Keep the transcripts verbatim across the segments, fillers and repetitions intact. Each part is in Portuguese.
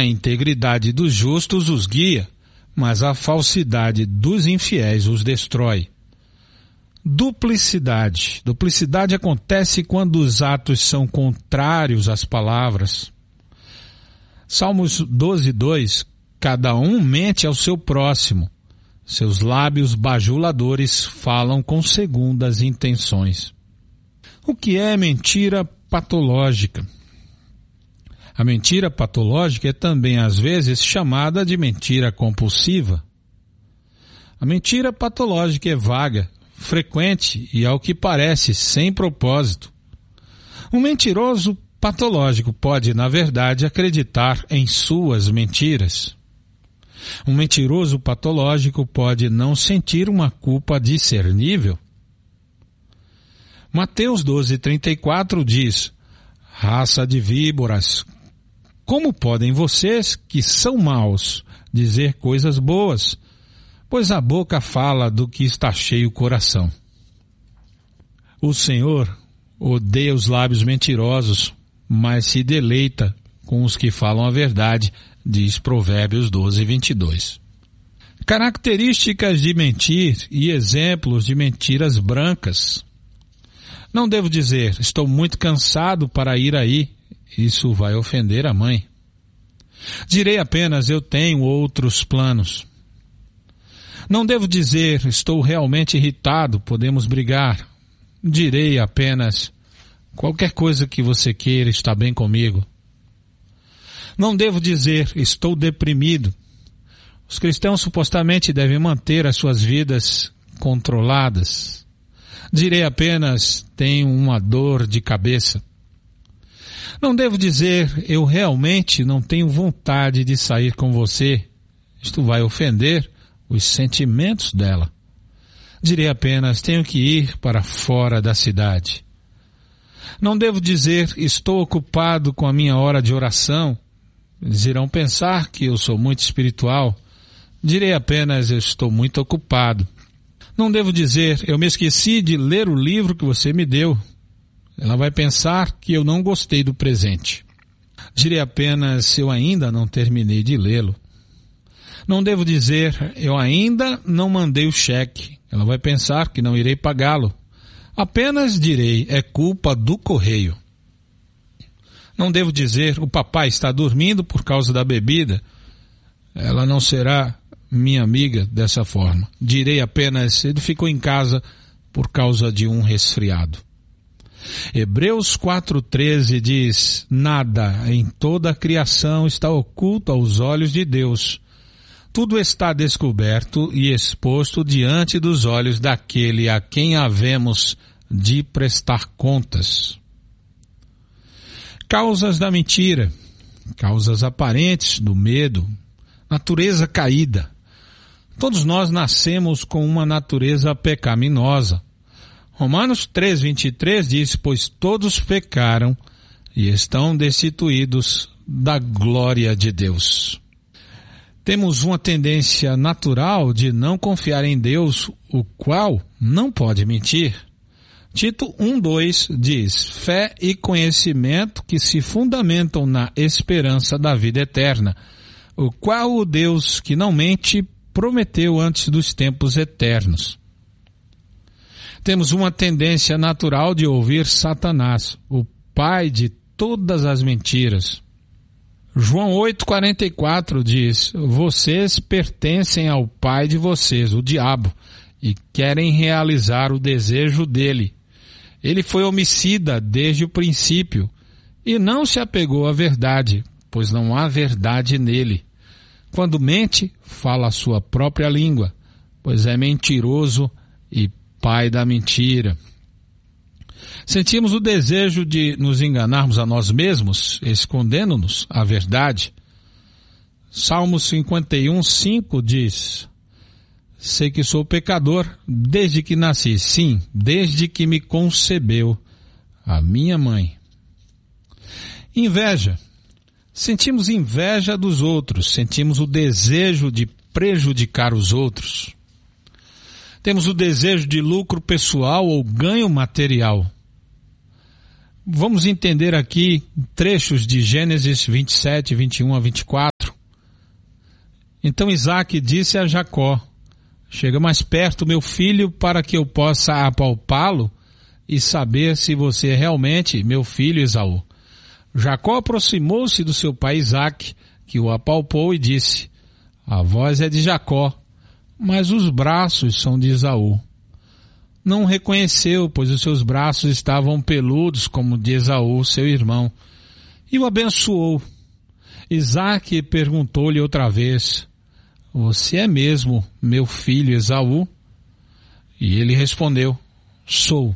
A integridade dos justos os guia, mas a falsidade dos infiéis os destrói. Duplicidade. Duplicidade acontece quando os atos são contrários às palavras. Salmos doze, dois. Cada um mente ao seu próximo. Seus lábios bajuladores falam com segundas intenções. O que é mentira patológica? A mentira patológica é também, às vezes, chamada de mentira compulsiva. A mentira patológica é vaga, frequente e, ao que parece, sem propósito. Um mentiroso patológico pode, na verdade, acreditar em suas mentiras. Um mentiroso patológico pode não sentir uma culpa discernível. Mateus doze, trinta e quatro diz: raça de víboras, como podem vocês, que são maus, dizer coisas boas? Pois a boca fala do que está cheio o coração. O Senhor odeia os lábios mentirosos, mas se deleita com os que falam a verdade, diz Provérbios doze, vinte e dois. Características de mentir e exemplos de mentiras brancas. Não devo dizer, estou muito cansado para ir aí. Isso vai ofender a mãe. Direi apenas, eu tenho outros planos. Não devo dizer, estou realmente irritado, podemos brigar. Direi apenas, qualquer coisa que você queira está bem comigo. Não devo dizer, estou deprimido. Os cristãos supostamente devem manter as suas vidas controladas. Direi apenas, tenho uma dor de cabeça. Não devo dizer, eu realmente não tenho vontade de sair com você. Isto vai ofender os sentimentos dela. Direi apenas, tenho que ir para fora da cidade. Não devo dizer, estou ocupado com a minha hora de oração. Eles irão pensar que eu sou muito espiritual. Direi apenas, eu estou muito ocupado. Não devo dizer, eu me esqueci de ler o livro que você me deu. Ela vai pensar que eu não gostei do presente. Direi apenas, eu ainda não terminei de lê-lo. Não devo dizer, eu ainda não mandei o cheque. Ela vai pensar que não irei pagá-lo. Apenas direi, é culpa do correio. Não devo dizer, o papai está dormindo por causa da bebida. Ela não será minha amiga dessa forma. Direi apenas, ele ficou em casa por causa de um resfriado. Hebreus quatro, treze diz, nada em toda a criação está oculto aos olhos de Deus. Tudo está descoberto e exposto diante dos olhos daquele a quem havemos de prestar contas. Causas da mentira, causas aparentes do medo, natureza caída. Todos nós nascemos com uma natureza pecaminosa. Romanos três, vinte e três diz, pois todos pecaram e estão destituídos da glória de Deus. Temos uma tendência natural de não confiar em Deus, o qual não pode mentir. Tito um, dois diz, fé e conhecimento que se fundamentam na esperança da vida eterna, o qual o Deus que não mente prometeu antes dos tempos eternos. Temos uma tendência natural de ouvir Satanás, o pai de todas as mentiras. João oito, quarenta e quatro diz, vocês pertencem ao pai de vocês, o diabo, e querem realizar o desejo dele. Ele foi homicida desde o princípio e não se apegou à verdade, pois não há verdade nele. Quando mente, fala a sua própria língua, pois é mentiroso e pai da mentira. Sentimos o desejo de nos enganarmos a nós mesmos, escondendo-nos a verdade. Salmo cinquenta e um, cinco diz, sei que sou pecador desde que nasci, sim, desde que me concebeu a minha mãe. Inveja. Sentimos inveja dos outros, sentimos o desejo de prejudicar os outros. Temos o desejo de lucro pessoal ou ganho material. Vamos entender aqui trechos de Gênesis vinte e sete, vinte e um a vinte e quatro. Então Isaque disse a Jacó: chega mais perto, meu filho, para que eu possa apalpá-lo e saber se você é realmente meu filho Esaú. Jacó aproximou-se do seu pai Isaque, que o apalpou e disse: a voz é de Jacó, mas os braços são de Esaú. Não o reconheceu, pois os seus braços estavam peludos como de Esaú, seu irmão, e o abençoou. Isaque perguntou-lhe outra vez: você é mesmo meu filho Esaú? E ele respondeu: sou.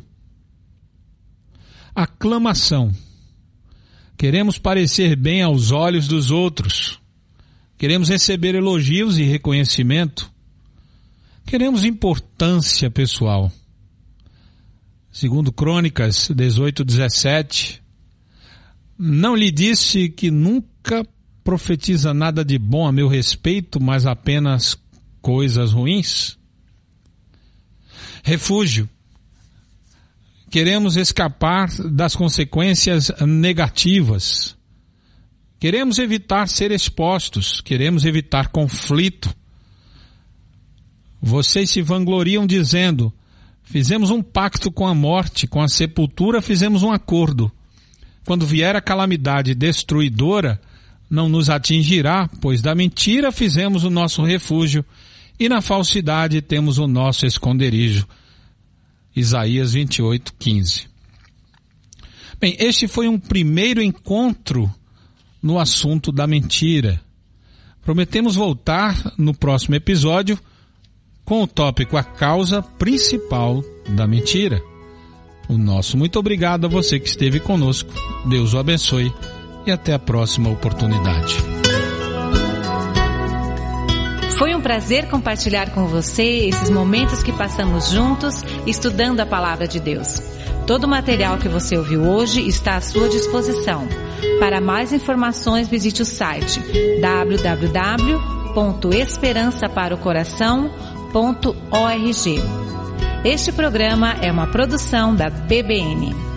Aclamação. Queremos parecer bem aos olhos dos outros. Queremos receber elogios e reconhecimento. Queremos importância pessoal. Segundo Crônicas dezoito, dezessete, não lhe disse que nunca profetiza nada de bom a meu respeito, mas apenas coisas ruins? Refúgio. Queremos escapar das consequências negativas. Queremos evitar ser expostos. Queremos evitar conflito. Vocês se vangloriam dizendo: fizemos um pacto com a morte, com a sepultura fizemos um acordo. Quando vier a calamidade destruidora, não nos atingirá, pois da mentira fizemos o nosso refúgio e na falsidade temos o nosso esconderijo. Isaías vinte e oito, quinze. Bem, este foi um primeiro encontro no assunto da mentira. Prometemos voltar no próximo episódio com o tópico A Causa Principal da Mentira. O nosso muito obrigado a você que esteve conosco. Deus o abençoe e até a próxima oportunidade. Foi um prazer compartilhar com você esses momentos que passamos juntos estudando a Palavra de Deus. Todo o material que você ouviu hoje está à sua disposição. Para mais informações, visite o site w w w ponto esperança para o coração ponto org. Este programa é uma produção da B B N.